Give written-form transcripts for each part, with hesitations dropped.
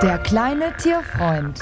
Der kleine Tierfreund.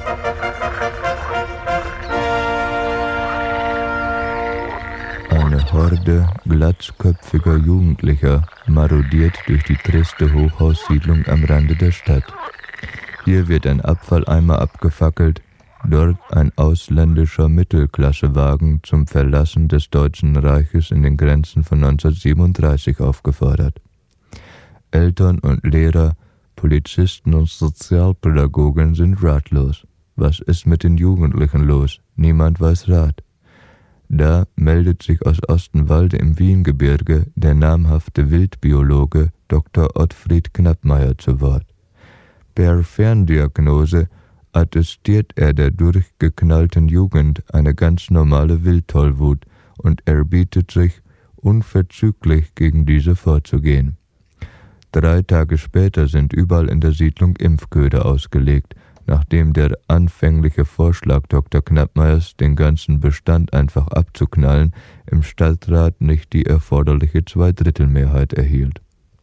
Eine Horde glatzköpfiger Jugendlicher marodiert durch die triste Hochhaussiedlung am Rande der Stadt. Hier wird ein Abfalleimer abgefackelt, dort ein ausländischer Mittelklassewagen zum Verlassen des Deutschen Reiches in den Grenzen von 1937 aufgefordert. Eltern und Lehrer, Polizisten und Sozialpädagogen sind ratlos. Was ist mit den Jugendlichen los? Niemand weiß Rat. Da meldet sich aus Ostenwalde im Wiengebirge der namhafte Wildbiologe Dr. Ottfried Knappmeier zu Wort. Per Ferndiagnose attestiert er der durchgeknallten Jugend eine ganz normale Wildtollwut und erbietet sich, unverzüglich gegen diese vorzugehen. 3 Tage später sind überall in der Siedlung Impfköder ausgelegt, nachdem der anfängliche Vorschlag Dr. Knappmeiers, den ganzen Bestand einfach abzuknallen, im Stadtrat nicht die erforderliche Zweidrittelmehrheit erhielt.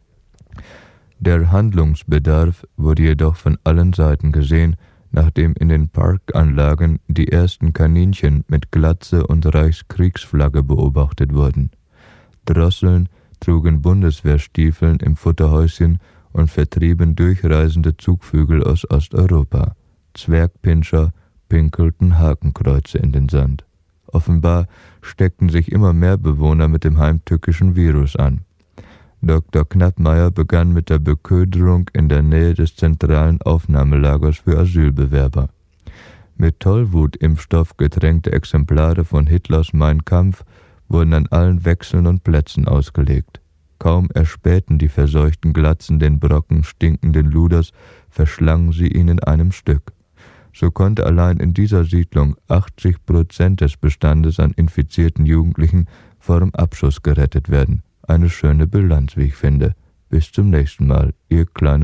Der Handlungsbedarf wurde jedoch von allen Seiten gesehen, nachdem in den Parkanlagen die ersten Kaninchen mit Glatze und Reichskriegsflagge beobachtet wurden. Drosseln trugen Bundeswehrstiefeln im Futterhäuschen und vertrieben durchreisende Zugvögel aus Osteuropa. Zwergpinscher pinkelten Hakenkreuze in den Sand. Offenbar steckten sich immer mehr Bewohner mit dem heimtückischen Virus an. Dr. Knappmeier begann mit der Beköderung in der Nähe des zentralen Aufnahmelagers für Asylbewerber. Mit Tollwut-Impfstoff getränkte Exemplare von Hitlers Mein Kampf wurden an allen Wechseln und Plätzen ausgelegt. Kaum erspähten die verseuchten Glatzen den Brocken stinkenden Luders, verschlangen sie ihn in einem Stück. So konnte allein in dieser Siedlung 80% des Bestandes an infizierten Jugendlichen vor dem Abschuss gerettet werden. Eine schöne Bilanz, wie ich finde. Bis zum nächsten Mal, Ihr kleiner